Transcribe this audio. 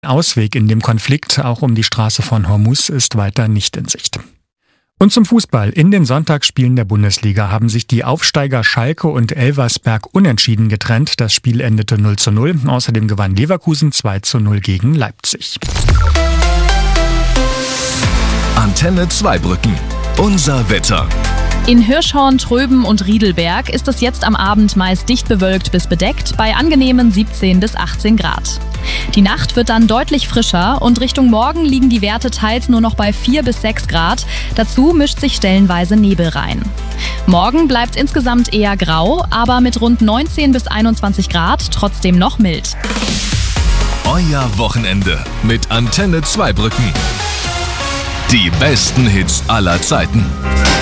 Ausweg in dem Konflikt, auch um die Straße von Hormuz, ist weiter nicht in Sicht. Und zum Fußball. In den Sonntagsspielen der Bundesliga haben sich die Aufsteiger Schalke und Elversberg unentschieden getrennt. Das Spiel endete 0:0. Außerdem gewann Leverkusen 2:0 gegen Leipzig. Antenne Zweibrücken. Unser Wetter. In Hirschhorn, Tröben und Riedelberg ist es jetzt am Abend meist dicht bewölkt bis bedeckt bei angenehmen 17 bis 18 Grad. Die Nacht wird dann deutlich frischer und Richtung Morgen liegen die Werte teils nur noch bei 4 bis 6 Grad. Dazu mischt sich stellenweise Nebel rein. Morgen bleibt es insgesamt eher grau, aber mit rund 19 bis 21 Grad trotzdem noch mild. Euer Wochenende mit Antenne Zweibrücken. Die besten Hits aller Zeiten.